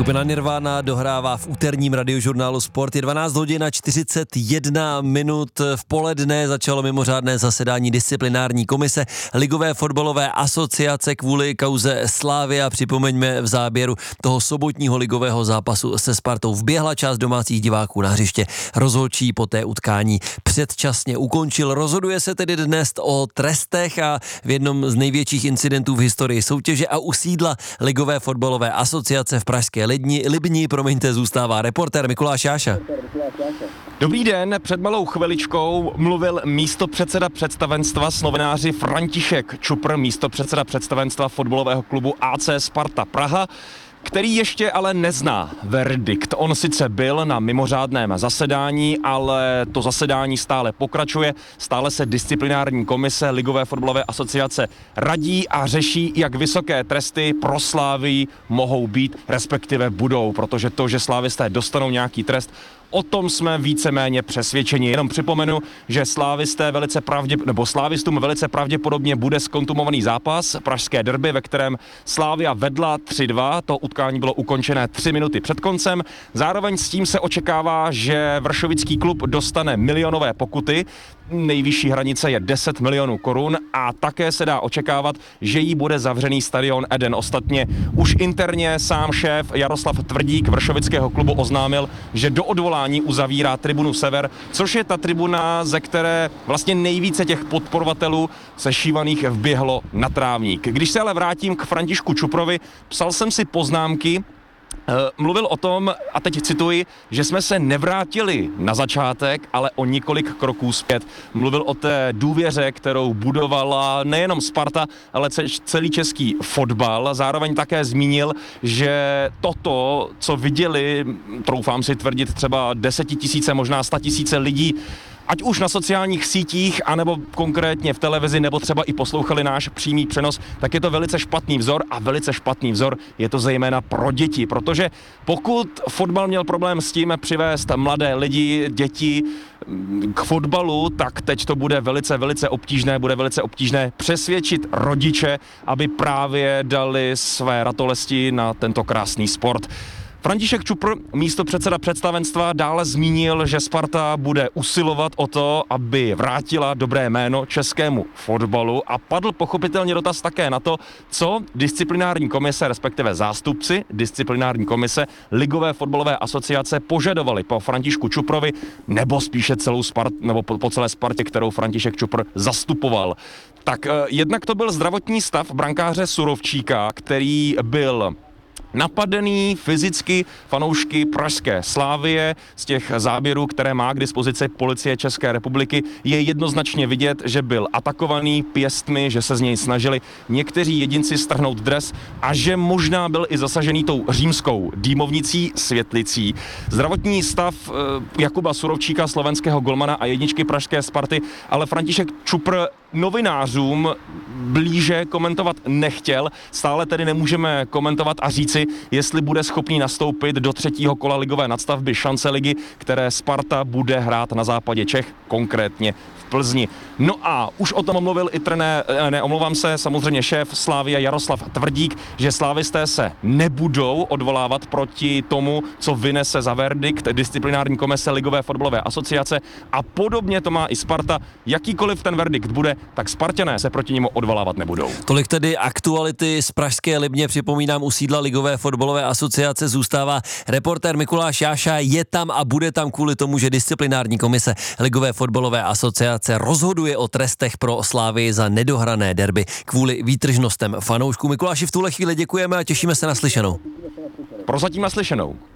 Skupina Nirvana dohrává v úterním radiožurnálu Sport. Je 12 hodin a 41 minut v poledne. Začalo mimořádné zasedání disciplinární komise Ligové fotbalové asociace kvůli kauze Slavia. Připomeňme, v záběru toho sobotního ligového zápasu se Spartou vběhla část domácích diváků na hřiště. Rozhodčí poté utkání předčasně ukončil. Rozhoduje se tedy dnes o trestech a v jednom z největších incidentů v historii soutěže a u sídla Ligové fotbalové asociace v pražské Libni, zůstává reportér Mikuláš Jáša. Dobrý den, před malou chviličkou mluvil místopředseda představenstva s novináři František Čupr, místopředseda představenstva fotbalového klubu AC Sparta Praha, který ještě ale nezná verdikt. On sice byl na mimořádném zasedání, ale to zasedání stále pokračuje. Stále se disciplinární komise Ligové fotbalové asociace radí a řeší, jak vysoké tresty pro Slavii mohou být, respektive budou, protože to, že slávisté dostanou nějaký trest, o tom jsme víceméně přesvědčeni. Jenom připomenu, že slávistům velice pravděpodobně bude zkontumovaný zápas, pražské derby, ve kterém Slavia vedla 3-2. To utkání bylo ukončené 3 minuty před koncem. Zároveň s tím se očekává, že vršovický klub dostane milionové pokuty. Nejvyšší hranice je 10 milionů korun a také se dá očekávat, že jí bude zavřený stadion Eden. Ostatně už interně sám šéf Jaroslav Tvrdík vršovického klubu oznámil, že do odvolání uzavírá tribunu Sever, což je ta tribuna, ze které vlastně nejvíce těch podporovatelů sešívaných vběhlo na trávník. Když se ale vrátím k Františku Čuprovi, psal jsem si poznámky. Mluvil o tom, a teď cituji, že jsme se nevrátili na začátek, ale o několik kroků zpět. Mluvil o té důvěře, kterou budovala nejenom Sparta, ale celý český fotbal. Zároveň také zmínil, že toto, co viděli, troufám si tvrdit, třeba 10 000, možná 100 000 lidí, ať už na sociálních sítích, anebo konkrétně v televizi, nebo třeba i poslouchali náš přímý přenos, tak je to velice špatný vzor a velice špatný vzor je to zejména pro děti, protože pokud fotbal měl problém s tím přivést mladé lidi, děti k fotbalu, tak teď to bude velice obtížné přesvědčit rodiče, aby právě dali své ratolesti na tento krásný sport. František Čupr, místopředseda představenstva, dále zmínil, že Sparta bude usilovat o to, aby vrátila dobré jméno českému fotbalu a padl pochopitelně dotaz také na to, co disciplinární komise, respektive zástupci disciplinární komise Ligové fotbalové asociace požadovali po Františku Čuprovi, nebo spíše po celé Spartě, kterou František Čupr zastupoval. Tak jednak to byl zdravotní stav brankáře Surovčíka, který byl napadený fyzicky fanoušky pražské Slavie. Z těch záběrů, které má k dispozici policie České republiky, je jednoznačně vidět, že byl atakovaný pěstmi, že se z něj snažili někteří jedinci strhnout dres a že možná byl i zasažený tou římskou dýmovnicí světlicí. Zdravotní stav Jakuba Surovčíka, slovenského golmana a jedničky pražské Sparty, ale František Čupr novinářům blíže komentovat nechtěl. Stále tedy nemůžeme komentovat a říci, jestli bude schopný nastoupit do 3. kola ligové nadstavby šance ligy, které Sparta bude hrát na západě Čech, konkrétně v Plzni. No a už o tom mluvil i samozřejmě šéf Slavie Jaroslav Tvrdík, že slávisté se nebudou odvolávat proti tomu, co vynese za verdikt disciplinární komise Ligové fotbalové asociace a podobně to má i Sparta. Jakýkoliv ten verdikt bude, tak Spartané se proti němu odvolávat nebudou. Tolik tedy aktuality z pražské Libně. Připomínám, u sídla Ligové fotbalové asociace zůstává reportér Mikuláš Jáša. Je tam a bude tam kvůli tomu, že disciplinární komise Ligové fotbalové asociace rozhoduje o trestech pro Slavii za nedohrané derby kvůli výtržnostem fanoušků. Mikuláši, v tuhle chvíli děkujeme a těšíme se na slyšenou. Prozatím na slyšenou.